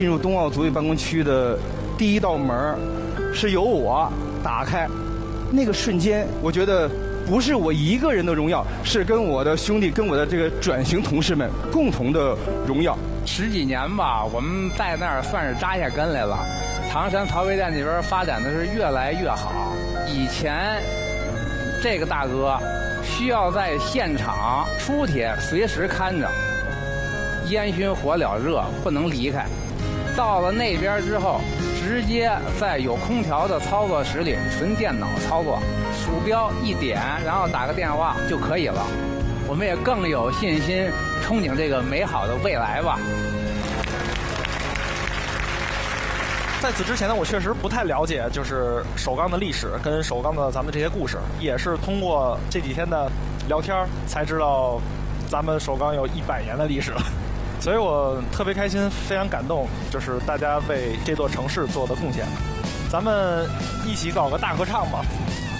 进入冬奥组委办公区的第一道门是由我打开，那个瞬间，我觉得不是我一个人的荣耀，是跟我的兄弟、跟我的这个转型同事们共同的荣耀。 10几年吧，我们在那儿算是扎下根来了。唐山陶备店这边发展的是越来越好。以前这个大哥需要在现场出铁，随时看着，烟熏火燎热，不能离开。到了那边之后，直接在有空调的操作室里纯电脑操作，鼠标一点，然后打个电话就可以了。我们也更有信心憧憬这个美好的未来吧。 在此之前呢，我确实不太了解就是首钢的历史跟首钢的咱们这些故事，也是通过这几天的聊天才知道咱们首钢有100年的历史了。所以我特别开心，非常感动，就是大家为这座城市做的贡献。咱们一起搞个大合唱吧。